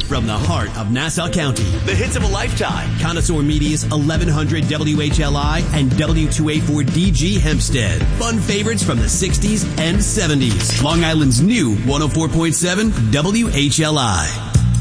from the heart of Nassau County. The hits of a lifetime. Connoisseur Media's 1100 WHLI and W2A4DG Hempstead. Fun favorites from the 60s and 70s. Long Island's new 104.7 WHLI.